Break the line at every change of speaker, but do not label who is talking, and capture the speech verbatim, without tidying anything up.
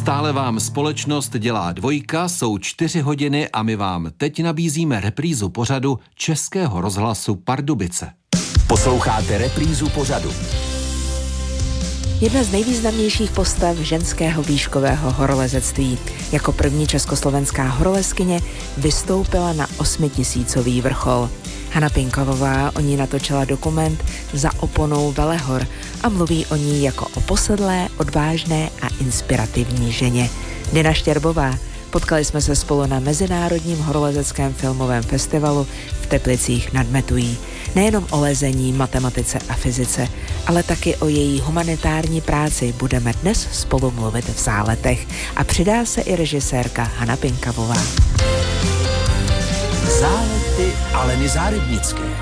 Stále vám společnost dělá dvojka, jsou čtyři hodiny a my vám teď nabízíme reprízu pořadu Českého rozhlasu Pardubice.
Posloucháte reprízu pořadu.
Jedna z nejvýznamnějších postav ženského výškového horolezectví. Jako první československá horolezkyně vystoupila na osmitisícový vrchol. Hana Pinkavová o ní natočila dokument Za oponou Velehor a mluví o ní jako o posedlé, odvážné a inspirativní ženě. Nina Štěrbová. Potkali jsme se spolu na Mezinárodním horolezeckém filmovém festivalu v Teplicích nad Metují. Nejenom o lezení, matematice a fyzice, ale taky o její humanitární práci budeme dnes spolu mluvit v Záletech. A přidá se i režisérka Hana Pinkavová.
Zálety Aleny Zárybnické.